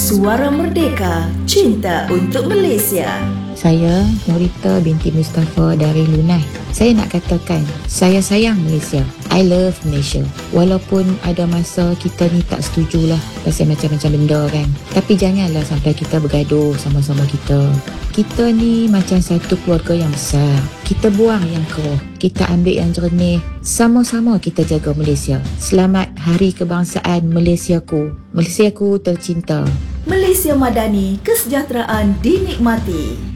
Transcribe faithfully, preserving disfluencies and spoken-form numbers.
Suara Merdeka, cinta untuk Malaysia. Saya Nurita binti Mustafa dari Lunai. Saya nak katakan, saya sayang Malaysia. I love Malaysia. Walaupun ada masa kita ni tak setujulah pasal macam-macam benda kan. Tapi janganlah sampai kita bergaduh sama-sama kita. Kita ni macam satu keluarga yang besar. Kita buang yang keruh, kita ambil yang jernih. Sama-sama kita jaga Malaysia. Selamat Hari Kebangsaan Malaysiaku. Malaysiaku tercinta. Malaysia Madani, kesejahteraan dinikmati.